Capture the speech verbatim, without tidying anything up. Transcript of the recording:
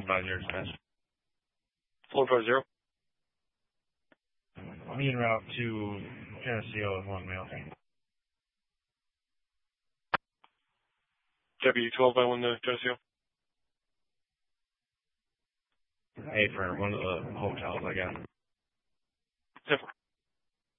five zero dispatch. four five zero. I'm en route to Geneseo with one male. W twelve by one to Geneseo. Hey, for one of the hotels, I guess. ten four.